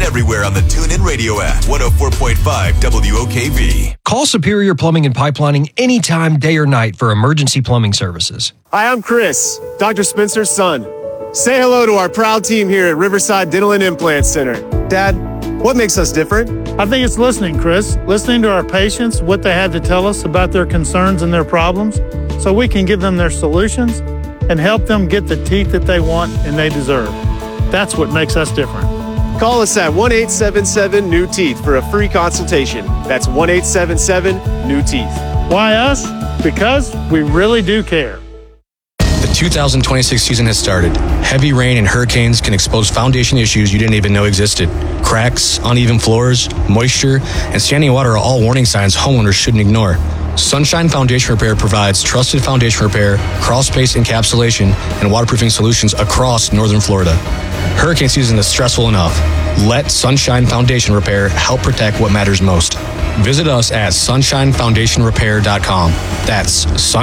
everywhere on the TuneIn Radio app. 104.5 WOKV. Call Superior Plumbing and Pipelining anytime, day or night, for emergency plumbing services. Hi, I'm Chris, Dr. Spencer's son. Say hello to our proud team here at Riverside Dental and Implant Center. Dad, what makes us different? I think it's listening, Chris. Listening to our patients, what they had to tell us about their concerns and their problems, so we can give them their solutions and help them get the teeth that they want and they deserve. That's what makes us different. Call us at 1-877-NEW-TEETH for a free consultation. That's 1-877-NEW-TEETH. Why us? Because we really do care. The 2026 season has started. Heavy rain and hurricanes can expose foundation issues you didn't even know existed. Cracks, uneven floors, moisture, and standing water are all warning signs homeowners shouldn't ignore. Sunshine Foundation Repair provides trusted foundation repair, crawl space encapsulation, and waterproofing solutions across northern Florida. Hurricane season is stressful enough. Let Sunshine Foundation Repair help protect what matters most. Visit us at sunshinefoundationrepair.com. That's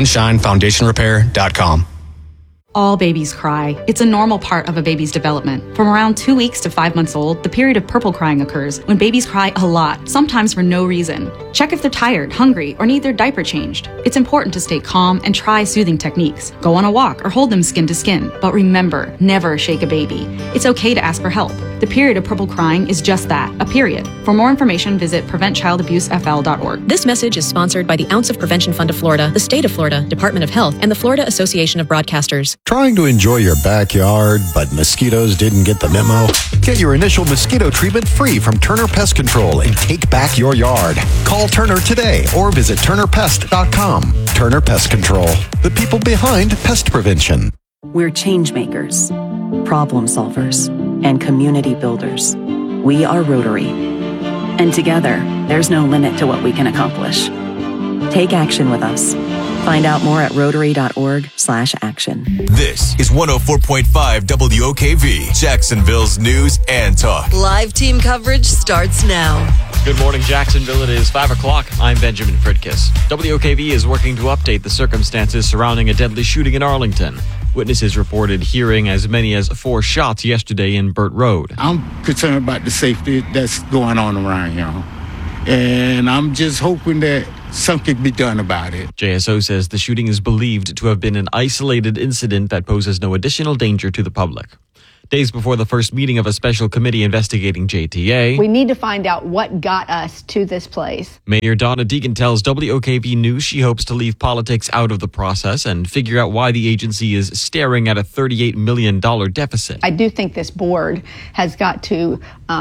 sunshinefoundationrepair.com. All babies cry. It's a normal part of a baby's development. From around 2 weeks to 5 months old, the period of purple crying occurs when babies cry a lot, sometimes for no reason. Check if they're tired, hungry, or need their diaper changed. It's important to stay calm and try soothing techniques. Go on a walk or hold them skin to skin. But remember, never shake a baby. It's okay to ask for help. The period of purple crying is just that, a period. For more information, visit PreventChildAbuseFL.org. This message is sponsored by the Ounce of Prevention Fund of Florida, the State of Florida, Department of Health, and the Florida Association of Broadcasters. Trying to enjoy your backyard, but mosquitoes didn't get the memo? Get your initial mosquito treatment free from Turner Pest Control and take back your yard. Call Turner today or visit turnerpest.com. Turner Pest Control, the people behind pest prevention. We're change makers, problem solvers, and community builders. We are Rotary. And together, there's no limit to what we can accomplish. Take action with us. Find out more at rotary.org/action. This is 104.5 WOKV, Jacksonville's news and talk. Live team coverage starts now. Good morning, Jacksonville. It is 5 o'clock. I'm Benjamin Fridkiss. WOKV is working to update the circumstances surrounding a deadly shooting in Arlington. Witnesses reported hearing as many as 4 shots yesterday in Burt Road. I'm concerned about the safety that's going on around here. And I'm just hoping that something can be done about it. JSO says the shooting is believed to have been an isolated incident that poses no additional danger to the public. Days before the first meeting of a special committee investigating JTA, we need to find out what got us to this place. Mayor Donna Deegan tells WOKV News she hopes to leave politics out of the process and figure out why the agency is staring at a $38 million deficit. I do think this board has got to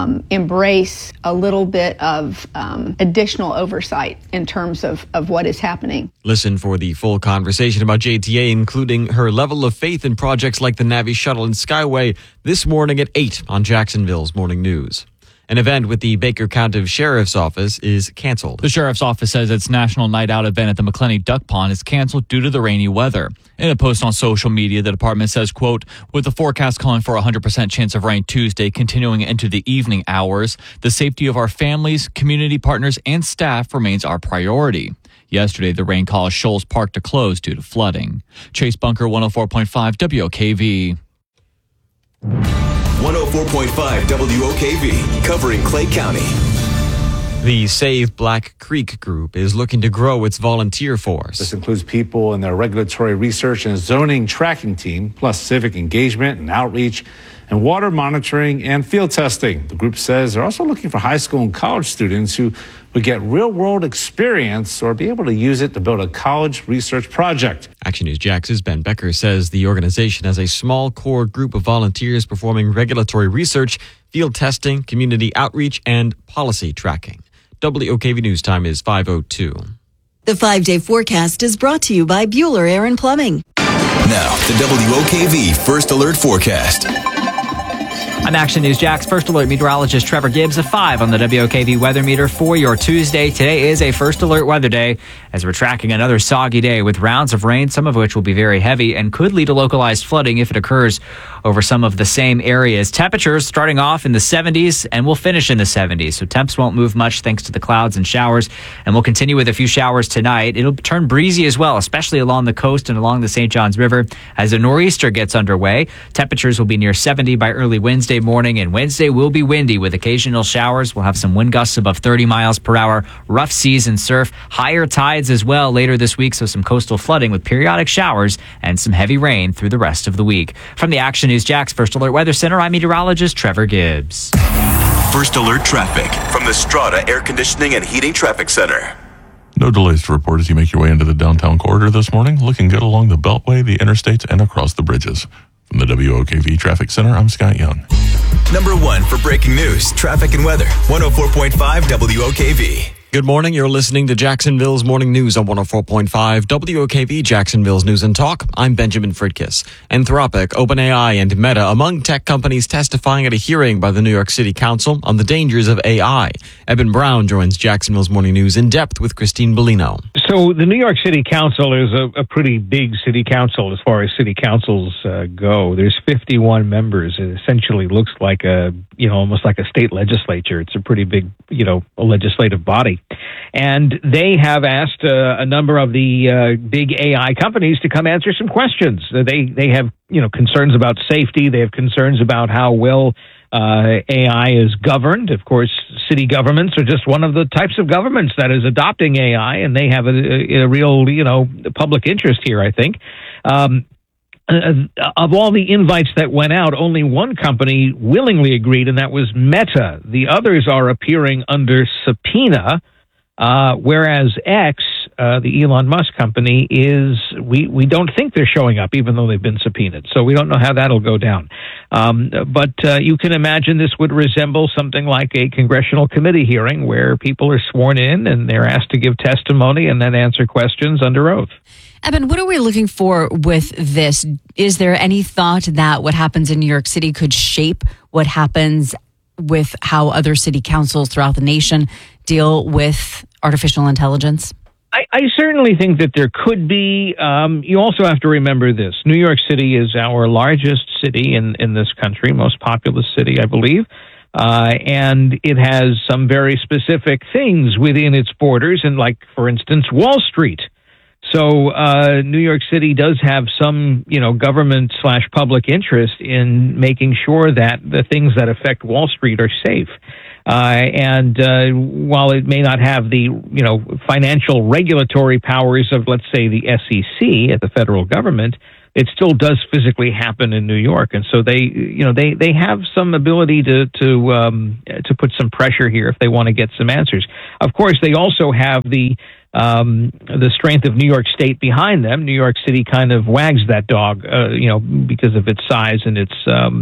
embrace a little bit of additional oversight in terms of what is happening. Listen for the full conversation about JTA, including her level of faith in projects like the Navi Shuttle and Skyway, this morning at 8 on Jacksonville's Morning News. An event with the Baker County Sheriff's Office is canceled. The Sheriff's Office says its National Night Out event at the McClenny Duck Pond is canceled due to the rainy weather. In a post on social media, the department says, quote, with the forecast calling for a 100% chance of rain Tuesday continuing into the evening hours, the safety of our families, community partners, and staff remains our priority. Yesterday, the rain caused Shoals Park to close due to flooding. Chase Bunker, 104.5 WOKV. 104.5 WOKV, covering Clay County. The Save Black Creek group is looking to grow its volunteer force. This includes people in their regulatory research and zoning tracking team, plus civic engagement and outreach, and water monitoring and field testing. The group says they're also looking for high school and college students who would get real-world experience or be able to use it to build a college research project. Action News Jax's Ben Becker says the organization has a small core group of volunteers performing regulatory research, field testing, community outreach, and policy tracking. WOKV News Time is 5:02. The 5-day forecast is brought to you by Bueller Air and Plumbing. Now, the WOKV First Alert Forecast. I'm Action News Jax First Alert meteorologist Trevor Gibbs, a 5 on the WOKV weather meter for your Tuesday. Today is a First Alert weather day as we're tracking another soggy day with rounds of rain, some of which will be very heavy and could lead to localized flooding if it occurs over some of the same areas. Temperatures starting off in the 70s and will finish in the 70s. So temps won't move much thanks to the clouds and showers. And we'll continue with a few showers tonight. It'll turn breezy as well, especially along the coast and along the St. Johns River as a nor'easter gets underway. Temperatures will be near 70 by early Wednesday morning, and Wednesday will be windy with occasional showers. We'll have some wind gusts above 30 miles per hour, rough seas and surf, higher tides as well later this week, so some coastal flooding with periodic showers and some heavy rain through the rest of the week. From the Action News Jax First Alert Weather Center, I'm meteorologist Trevor Gibbs. First Alert Traffic from the Strata Air Conditioning and Heating Traffic Center. No delays to report as you make your way into the downtown corridor this morning. Looking good along the Beltway, the interstates, and across the bridges. From the WOKV Traffic Center, I'm Scott Young. Number 1 for breaking news, traffic and weather. 104.5 WOKV. Good morning. You're listening to Jacksonville's Morning News on 104.5 WOKV, Jacksonville's News and Talk. I'm Benjamin Fridkiss. Anthropic, OpenAI, and Meta among tech companies testifying at a hearing by the New York City Council on the dangers of AI. Eben Brown joins Jacksonville's Morning News in depth with Christine Bellino. So the New York City Council is a pretty big city council as far as city councils go. There's 51 members. It essentially looks like almost like a state legislature. It's a pretty big, legislative body. And they have asked a number of the big AI companies to come answer some questions. They have, concerns about safety. They have concerns about how well AI is governed. Of course, city governments are just one of the types of governments that is adopting AI, and they have a real, public interest here, I think. Of all the invites that went out, only one company willingly agreed, and that was Meta. The others are appearing under subpoena, whereas X, the Elon Musk company, we don't think they're showing up, even though they've been subpoenaed. So we don't know how that'll go down. But you can imagine this would resemble something like a congressional committee hearing where people are sworn in and they're asked to give testimony and then answer questions under oath. Eben, what are we looking for with this? Is there any thought that what happens in New York City could shape what happens with how other city councils throughout the nation deal with artificial intelligence? I certainly think that there could be. You also have to remember this. New York City is our largest city in this country, most populous city, I believe. And it has some very specific things within its borders, and like, for instance, Wall Street. So New York City does have some, government/public interest in making sure that the things that affect Wall Street are safe. And while it may not have the, financial regulatory powers of, let's say, the SEC at the federal government, it still does physically happen in New York. And so they have some ability to put some pressure here if they want to get some answers. Of course, they also have the strength of New York State behind them. New York City kind of wags that dog, because of its size and its,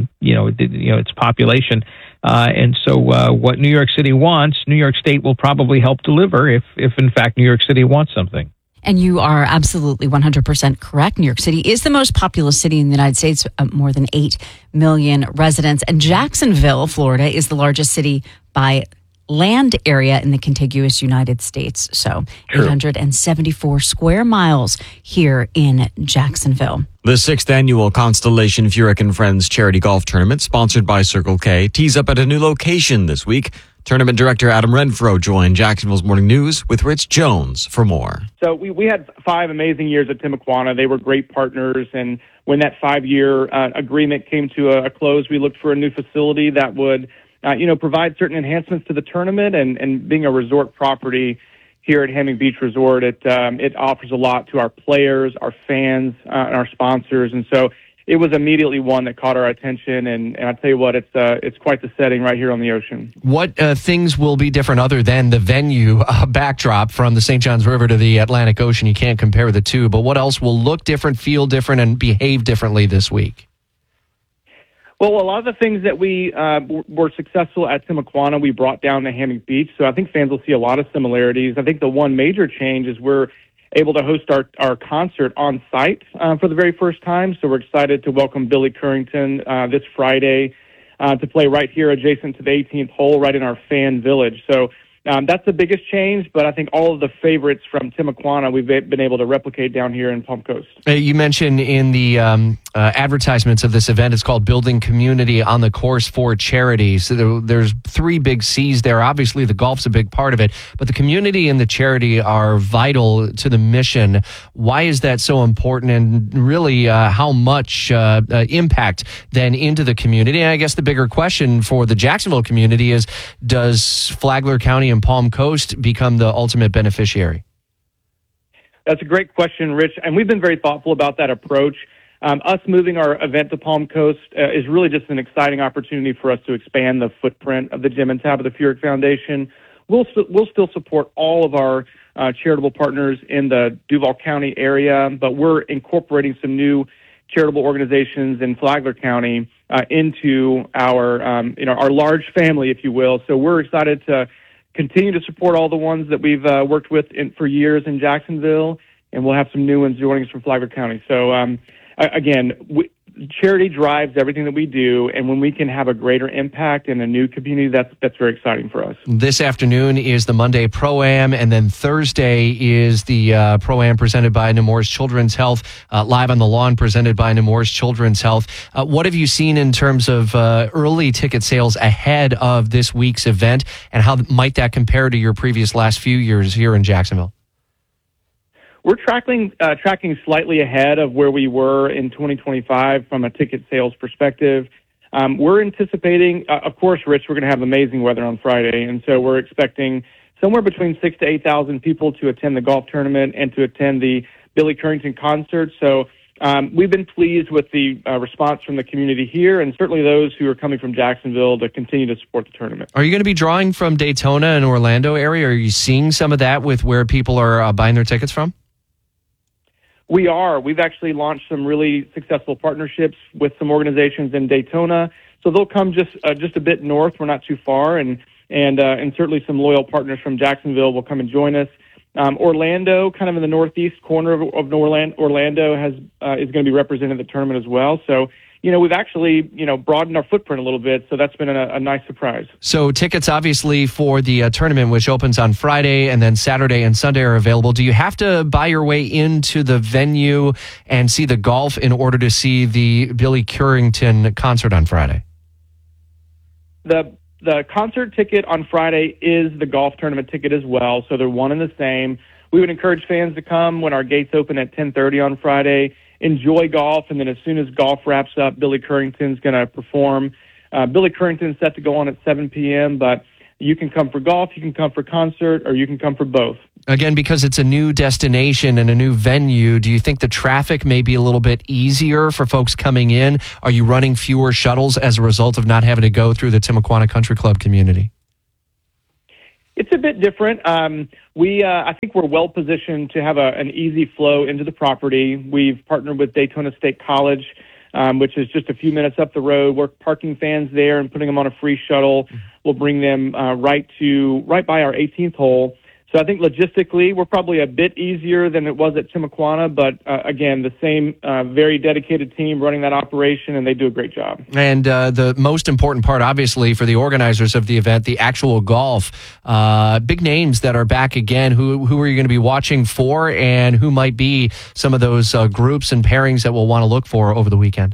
its population. And so what New York City wants, New York State will probably help deliver if in fact New York City wants something. And you are absolutely 100% correct. New York City is the most populous city in the United States, more than 8 million residents. And Jacksonville, Florida, is the largest city by land area in the contiguous United States. So 874 square miles here in Jacksonville. The 6th annual Constellation Furyk and Friends charity golf tournament, sponsored by Circle K, tees up at a new location this week. Tournament director Adam Renfro joined Jacksonville's Morning News with Rich Jones for more. So we had 5 amazing years at Timuquana. They were great partners, and when that 5-year agreement came to a close, we looked for a new facility that would provide certain enhancements to the tournament, and being a resort property here at Hammond Beach Resort, it offers a lot to our players, our fans, and our sponsors. And so it was immediately one that caught our attention. And I'll tell you what, it's quite the setting right here on the ocean. What things will be different other than the venue backdrop from the St. Johns River to the Atlantic Ocean? You can't compare the two, but what else will look different, feel different, and behave differently this week? Well, a lot of the things that we were successful at Timuquana, we brought down to Hammock Beach. So I think fans will see a lot of similarities. I think the one major change is we're able to host our concert on site for the very first time. So we're excited to welcome Billy Currington this Friday to play right here adjacent to the 18th hole, right in our fan village. So that's the biggest change, but I think all of the favorites from Timuquana we've been able to replicate down here in Palm Coast. You mentioned in the advertisements of this event. It's called Building Community on the Course for Charity. So there's 3 big C's there. Obviously, the golf's a big part of it, but the community and the charity are vital to the mission. Why is that so important, and really how much impact then into the community? And I guess the bigger question for the Jacksonville community is, does Flagler County and Palm Coast become the ultimate beneficiary? That's a great question, Rich, and we've been very thoughtful about that approach. Us moving our event to Palm Coast is really just an exciting opportunity for us to expand the footprint of the Jim and Tabitha Furyk Foundation. We'll still support all of our charitable partners in the Duval County area, but we're incorporating some new charitable organizations in Flagler County into our our large family, if you will. So we're excited to continue to support all the ones that we've worked with for years in Jacksonville, and we'll have some new ones joining us from Flagler County. So again, charity drives everything that we do, and when we can have a greater impact in a new community, that's very exciting for us. This afternoon is the Monday Pro-Am, and then Thursday is the Pro-Am presented by Nemours Children's Health, live on the lawn presented by Nemours Children's Health. What have you seen in terms of early ticket sales ahead of this week's event, and how might that compare to your previous last few years here in Jacksonville? We're tracking slightly ahead of where we were in 2025 from a ticket sales perspective. We're anticipating, of course, Rich, we're going to have amazing weather on Friday, and so we're expecting somewhere between 6,000 to 8,000 people to attend the golf tournament and to attend the Billy Currington concert. So we've been pleased with the response from the community here, and certainly those who are coming from Jacksonville to continue to support the tournament. Are you going to be drawing from Daytona and Orlando area? Are you seeing some of that with where people are buying their tickets from? We are. We've actually launched some really successful partnerships with some organizations in Daytona. So they'll come just a bit north. We're not too far, and certainly some loyal partners from Jacksonville will come and join us. Orlando, kind of in the northeast corner of Orlando, is going to be represented at the tournament as well. So, we've actually, broadened our footprint a little bit. So that's been a nice surprise. So tickets, obviously, for the tournament, which opens on Friday, and then Saturday and Sunday are available. Do you have to buy your way into the venue and see the golf in order to see the Billy Currington concert on Friday? The concert ticket on Friday is the golf tournament ticket as well, so they're one and the same. We would encourage fans to come when our gates open at 10:30 on Friday, enjoy golf, and then as soon as golf wraps up, Billy Currington's going to perform. Billy Currington's set to go on at 7 p.m., but you can come for golf, you can come for concert, or you can come for both. Again, because it's a new destination and a new venue, do you think the traffic may be a little bit easier for folks coming in? Are you running fewer shuttles as a result of not having to go through the Timuquana Country Club community? It's a bit different. I think we're well positioned to have an easy flow into the property. We've partnered with Daytona State College, which is just a few minutes up the road. We're parking fans there and putting them on a free shuttle. We'll bring them right by our 18th hole. So I think logistically, we're probably a bit easier than it was at Timuquana, but again, the same very dedicated team running that operation, and they do a great job. And the most important part, obviously, for the organizers of the event, the actual golf. Big names that are back again. Who are you going to be watching for, and who might be some of those groups and pairings that we'll want to look for over the weekend?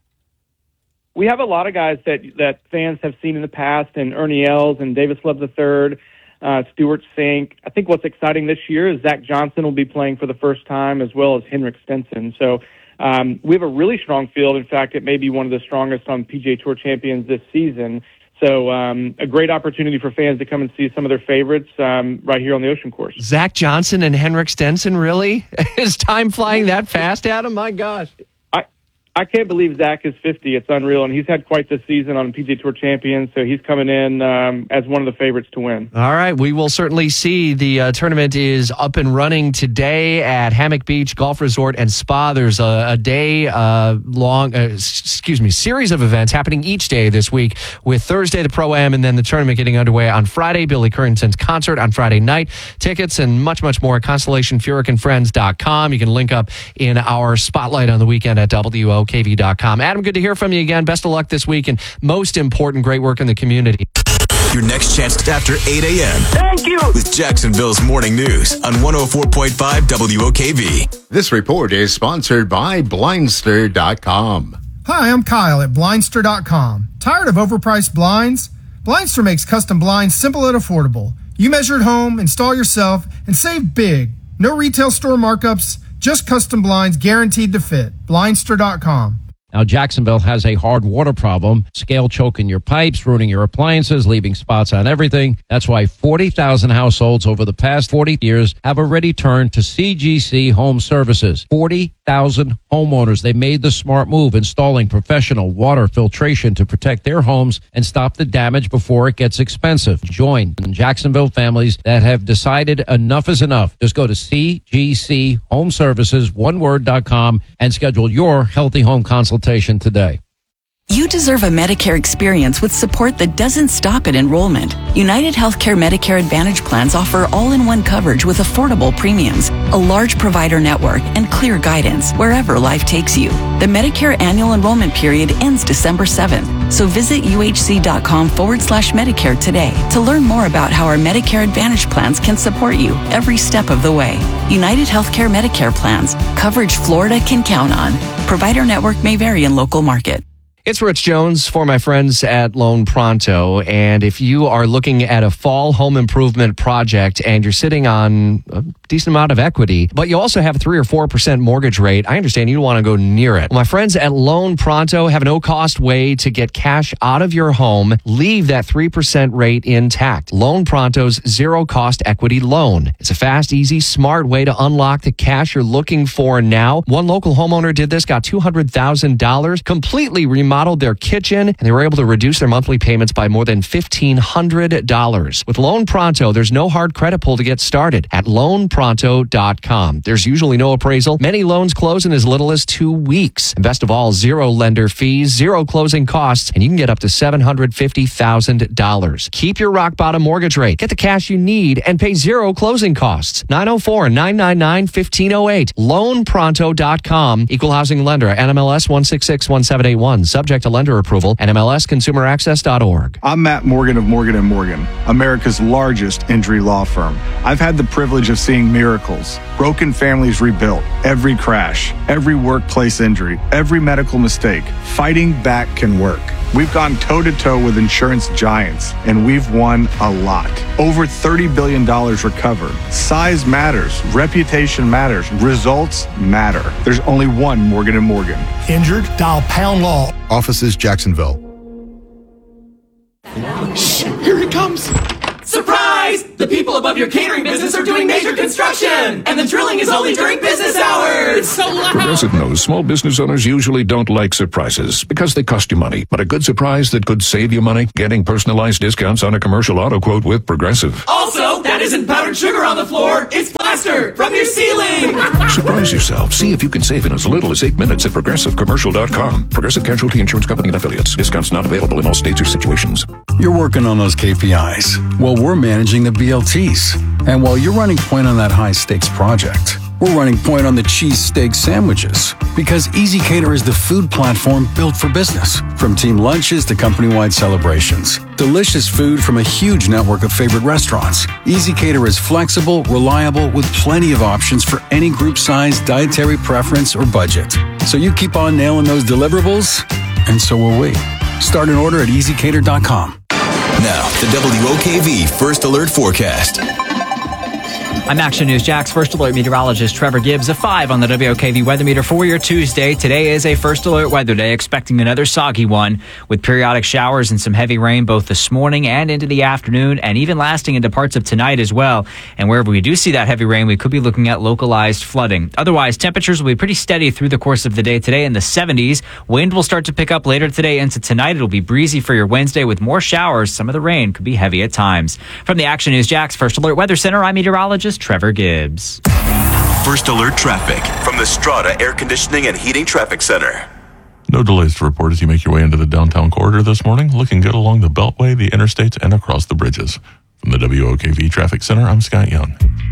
We have a lot of guys that fans have seen in the past, and Ernie Els and Davis Love III. Stuart Sink. I think what's exciting this year is Zach Johnson will be playing for the first time, as well as Henrik Stenson. So we have a really strong field. In fact, it may be one of the strongest on PGA Tour champions this season. So a great opportunity for fans to come and see some of their favorites right here on the Ocean Course. Zach Johnson and Henrik Stenson, really? Is time flying that fast, Adam? My gosh. I can't believe Zach is 50. It's unreal, and he's had quite the season on PGA Tour champions, so he's coming in as one of the favorites to win. All right, we will certainly see. The tournament is up and running today at Hammock Beach Golf Resort and Spa. There's a day-long, series of events happening each day this week, with Thursday the Pro-Am and then the tournament getting underway on Friday. Billy Currington's concert on Friday night. Tickets and much, much more at ConstellationFurykandFriends.com. You can link up in our spotlight on the weekend at WOKV.com. Adam, good to hear from you again. Best of luck this week, and most important, great work in the community. Your next chance after 8 a.m. Thank you. With Jacksonville's morning news on 104.5 WOKV. This report is sponsored by Blindster.com. Hi, I'm Kyle at Blindster.com. Tired of overpriced blinds? Blindster makes custom blinds simple and affordable. You measure at home, install yourself, and save big. No retail store markups, just custom blinds guaranteed to fit. Blindster.com. Now, Jacksonville has a hard water problem. Scale choking your pipes, ruining your appliances, leaving spots on everything. That's why 40,000 households over the past 40 years have already turned to CGC Home Services. 40,000 homeowners. They made the smart move, installing professional water filtration to protect their homes and stop the damage before it gets expensive. Join Jacksonville families that have decided enough is enough. Just go to cgchomeservices.com and schedule your healthy home consultation today. You deserve a Medicare experience with support that doesn't stop at enrollment. United Healthcare Medicare Advantage plans offer all-in-one coverage with affordable premiums, a large provider network, and clear guidance wherever life takes you. The Medicare annual enrollment period ends December 7th, so visit uhc.com/Medicare today to learn more about how our Medicare Advantage plans can support you every step of the way. United Healthcare Medicare plans, coverage Florida can count on. Provider network may vary in local market. It's Rich Jones for my friends at Loan Pronto. And if you are looking at a fall home improvement project and you're sitting on a decent amount of equity, but you also have a 3 or 4% mortgage rate, I understand you don't want to go near it. Well, my friends at Loan Pronto have a no-cost way to get cash out of your home, leave that 3% rate intact. Loan Pronto's zero-cost equity loan. It's a fast, easy, smart way to unlock the cash you're looking for now. One local homeowner did this, got $200,000, completely remodeled their kitchen, and they were able to reduce their monthly payments by more than $1,500. With Loan Pronto, there's no hard credit pull to get started at loanpronto.com. There's usually no appraisal. Many loans close in as little as 2 weeks. And best of all, zero lender fees, zero closing costs, and you can get up to $750,000. Keep your rock bottom mortgage rate. Get the cash you need and pay zero closing costs. 904-999-1508. Loanpronto.com. Equal housing lender. NMLS 1661781. Subject to lender approval. NMLSconsumeraccess.org. I'm Matt Morgan of Morgan & Morgan, America's largest injury law firm. I've had the privilege of seeing miracles, broken families rebuilt, every crash, every workplace injury, every medical mistake. Fighting back can work. We've gone toe-to-toe with insurance giants, and we've won a lot. Over $30 billion recovered. Size matters. Reputation matters. Results matter. There's only one Morgan & Morgan. Injured? Dial Pound Law. Offices, Jacksonville. Shh, here it comes. Surprise! The people above your catering business are doing major construction, and the drilling is only during business hours. It's so loud. Progressive knows small business owners usually don't like surprises because they cost you money. But a good surprise that could save you money? Getting personalized discounts on a commercial auto quote with Progressive. Also, that isn't powdered sugar on the floor. It's plaster from your ceiling. Surprise yourself. See if you can save in as little as 8 minutes at ProgressiveCommercial.com. Progressive Casualty Insurance Company and Affiliates. Discounts not available in all states or situations. You're working on those KPIs. Well, we're managing the BLTs. And while you're running point on that high-stakes project, we're running point on the cheesesteak sandwiches. Because Easy Cater is the food platform built for business. From team lunches to company-wide celebrations. Delicious food from a huge network of favorite restaurants. Easy Cater is flexible, reliable, with plenty of options for any group size, dietary preference, or budget. So you keep on nailing those deliverables, and so will we. Start an order at easycater.com. Now, the WOKV First Alert Forecast. I'm Action News Jack's First Alert meteorologist Trevor Gibbs, a 5 on the WOKV weather meter for your Tuesday. Today is a First Alert weather day, expecting another soggy one with periodic showers and some heavy rain both this morning and into the afternoon, and even lasting into parts of tonight as well. And wherever we do see that heavy rain, we could be looking at localized flooding. Otherwise, temperatures will be pretty steady through the course of the day today in the 70s. Wind will start to pick up later today into tonight. It'll be breezy for your Wednesday with more showers. Some of the rain could be heavy at times. From the Action News Jack's First Alert Weather Center, I'm meteorologist Trevor Gibbs. First Alert Traffic from the Strata Air Conditioning and Heating Traffic Center. No delays to report as you make your way into the downtown corridor this morning. Looking good along the Beltway, the interstates, and across the bridges. From the WOKV Traffic Center, I'm Scott Young.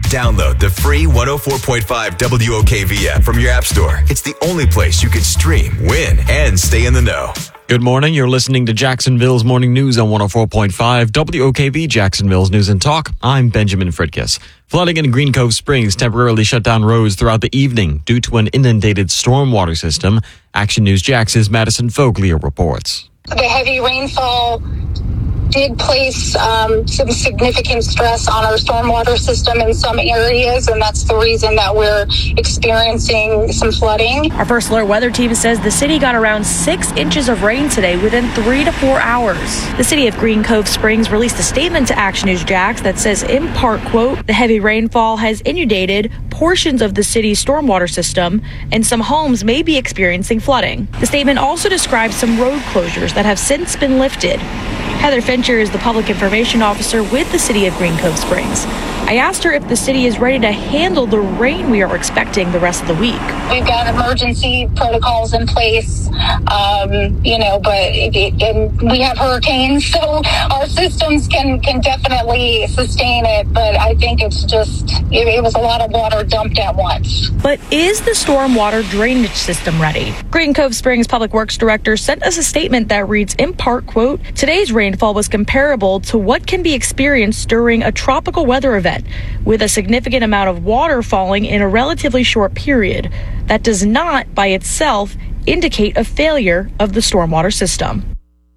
Download the free 104.5 WOKV app from your app store. It's the only place you can stream, win, and stay in the know. Good morning. You're listening to Jacksonville's Morning News on 104.5 WOKV, Jacksonville's News and Talk. I'm Benjamin Fritkiss. Flooding in Green Cove Springs temporarily shut down roads throughout the evening due to an inundated stormwater system. Action News Jax's Madison Foglia reports. The heavy rainfall did place some significant stress on our stormwater system in some areas, and that's the reason that we're experiencing some flooding. Our First Alert weather team says the city got around 6 inches of rain today within 3 to 4 hours. The city of Green Cove Springs released a statement to Action News Jax that says, in part, quote, the heavy rainfall has inundated portions of the city's stormwater system, and some homes may be experiencing flooding. The statement also describes some road closures that have since been lifted. Heather Fincher is the public information officer with the city of Green Cove Springs. I asked her if the city is ready to handle the rain we are expecting the rest of the week. We've got emergency protocols in place, but we have hurricanes, so our systems can definitely sustain it. But I think it's just, it was a lot of water dumped at once. But is the stormwater drainage system ready? Green Cove Springs Public Works Director sent us a statement that reads, in part, quote, today's rainfall was comparable to what can be experienced during a tropical weather event, with a significant amount of water falling in a relatively short period. That does not, by itself, indicate a failure of the stormwater system.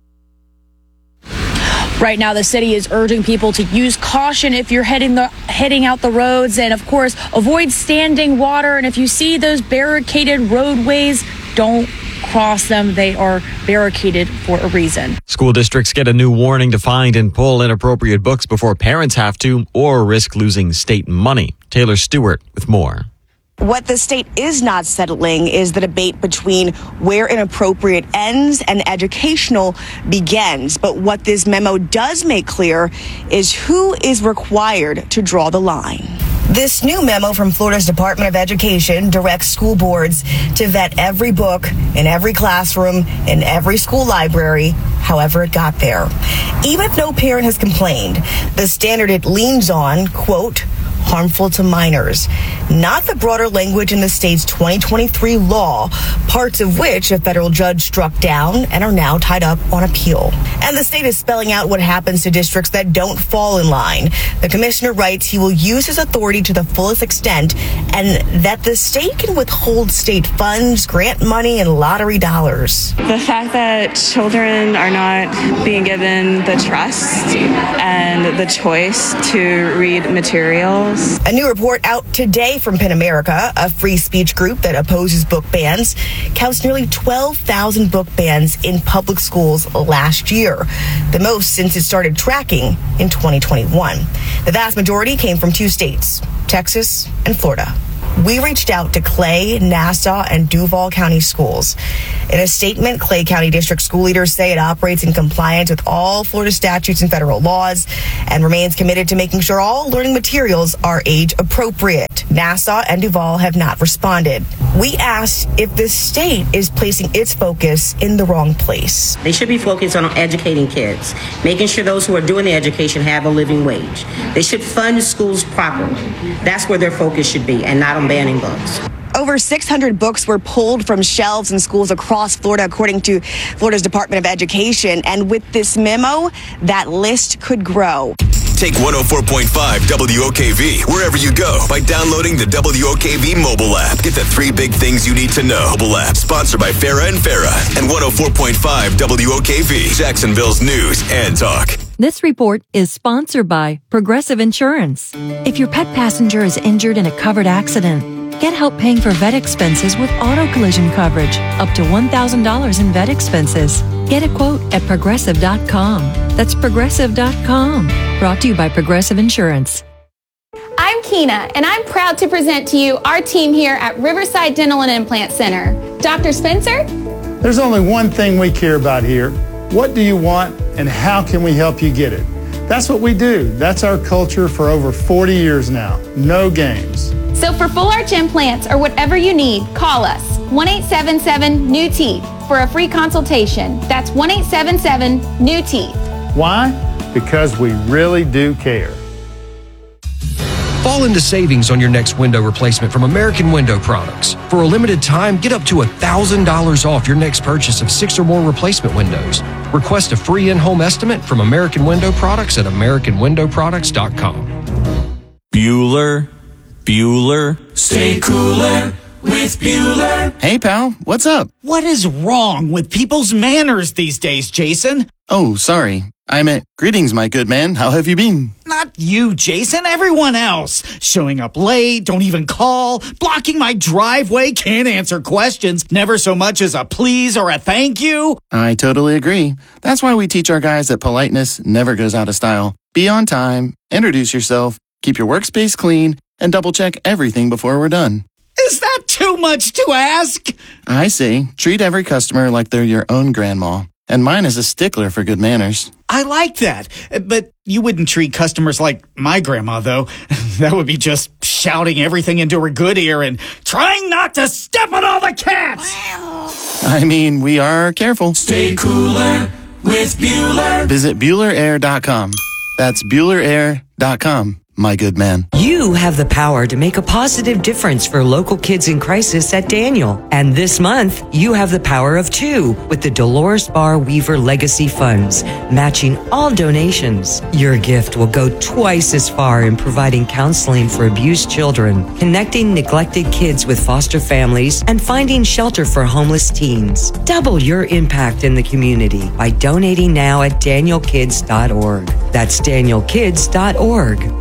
Right now, the city is urging people to use caution if you're heading out the roads, and of course, avoid standing water. And if you see those barricaded roadways, don't cross them. They are barricaded for a reason. School districts get a new warning to find and pull inappropriate books before parents have to, or risk losing state money. Taylor Stewart with more. What the state is not settling is the debate between where inappropriate ends and educational begins. But what this memo does make clear is who is required to draw the line. This new memo from Florida's Department of Education directs school boards to vet every book in every classroom, in every school library, however it got there. Even if no parent has complained, the standard it leans on, quote, harmful to minors, not the broader language in the state's 2023 law, parts of which a federal judge struck down and are now tied up on appeal. And the state is spelling out what happens to districts that don't fall in line. The commissioner writes he will use his authority to the fullest extent and that the state can withhold state funds, grant money, and lottery dollars. The fact that children are not being given the trust and the choice to read materials. A new report out today from PEN America, a free speech group that opposes book bans, counts nearly 12,000 book bans in public schools last year, the most since it started tracking in 2021. The vast majority came from 2 states, Texas and Florida. We reached out to Clay, Nassau, and Duval County schools. In a statement, Clay County District school leaders say it operates in compliance with all Florida statutes and federal laws and remains committed to making sure all learning materials are age appropriate. Nassau and Duval have not responded. We asked if the state is placing its focus in the wrong place. They should be focused on educating kids, making sure those who are doing the education have a living wage. They should fund schools properly. That's where their focus should be, and not on banning books. Over 600 books were pulled from shelves in schools across Florida, according to Florida's Department of Education. And with this memo, that list could grow. Take 104.5 WOKV wherever you go by downloading the WOKV mobile app. Get the 3 big things you need to know. Mobile app sponsored by Farah and Farah and 104.5 WOKV, Jacksonville's News and Talk. This report is sponsored by Progressive Insurance. If your pet passenger is injured in a covered accident, get help paying for vet expenses with auto collision coverage, up to $1,000 in vet expenses. Get a quote at Progressive.com. That's Progressive.com. Brought to you by Progressive Insurance. I'm Keena, and I'm proud to present to you our team here at Riverside Dental and Implant Center. Dr. Spencer? There's only one thing we care about here. What do you want, and how can we help you get it? That's what we do. That's our culture for over 40 years now. No games. So for full arch implants or whatever you need, call us 1-877-NEW-TEETH for a free consultation. That's 1-877-NEW-TEETH. Why? Because we really do care. Fall into savings on your next window replacement from American Window Products. For a limited time, get up to $1,000 off your next purchase of 6 or more replacement windows. Request a free in-home estimate from American Window Products at AmericanWindowProducts.com. Bueller. Stay cooler with Bueller. Hey, pal, what's up? What is wrong with people's manners these days, Jason? Oh, sorry. I meant, greetings, my good man. How have you been? Not you, Jason. Everyone else. Showing up late, don't even call, blocking my driveway, can't answer questions, never so much as a please or a thank you. I totally agree. That's why we teach our guys that politeness never goes out of style. Be on time, introduce yourself, keep your workspace clean, and double-check everything before we're done. Is that too much to ask? I say, treat every customer like they're your own grandma. And mine is a stickler for good manners. I like that. But you wouldn't treat customers like my grandma, though. That would be just shouting everything into her good ear and trying not to step on all the cats. I mean, we are careful. Stay cooler with Bueller. Visit BuellerAir.com. That's BuellerAir.com. My good man. You have the power to make a positive difference for local kids in crisis at Daniel. And this month, you have the power of 2 with the Dolores Barr Weaver Legacy Funds, matching all donations. Your gift will go twice as far in providing counseling for abused children, connecting neglected kids with foster families, and finding shelter for homeless teens. Double your impact in the community by donating now at danielkids.org. That's danielkids.org.